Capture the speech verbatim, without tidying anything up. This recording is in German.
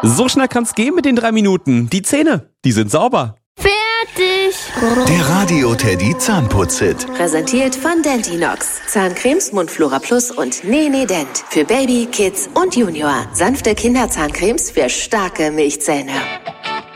So schnell kann's gehen mit den drei Minuten. Die Zähne, die sind sauber. Fertig. Der Radio Teddy Zahnputz-Hit. Präsentiert von Dentinox. Zahncremes, Mundflora Plus und Nene Dent. Für Baby, Kids und Junior. Sanfte Kinderzahncremes für starke Milchzähne.